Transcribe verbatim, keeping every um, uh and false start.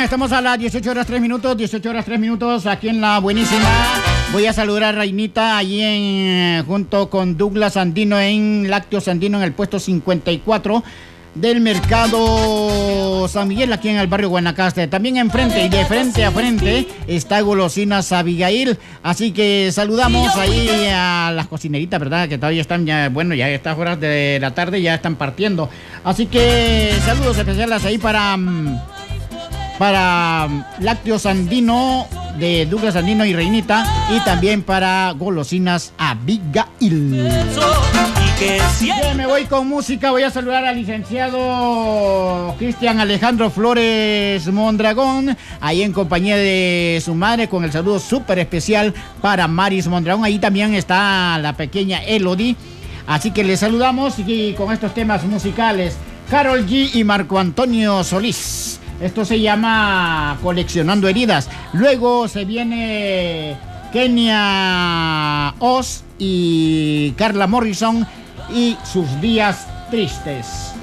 estamos a las dieciocho horas tres minutos, dieciocho horas tres minutos aquí en La Buenísima. Voy a saludar a Reinita allí en, junto con Douglas Andino en Lácteos Andino en el puesto cincuenta y cuatro del Mercado San Miguel, aquí en el barrio Guanacaste. También enfrente y de frente a frente está Golosinas Abigail. Así que saludamos ahí a las cocineritas, ¿verdad? Que todavía están, ya, bueno, ya a estas horas de la tarde ya están partiendo. Así que saludos especiales ahí para, para Lácteos Andino, de Douglas Andino y Reinita, y también para Golosinas Abigail. Ya me voy con música. Voy a saludar al licenciado Cristian Alejandro Flores Mondragón, ahí en compañía de su madre, con el saludo súper especial para Maris Mondragón. Ahí también está la pequeña Elodie. Así que les saludamos y con estos temas musicales, Karol G y Marco Antonio Solís. Esto se llama Coleccionando Heridas. Luego se viene Kenia Oz y Carla Morrison y Sus Días Tristes.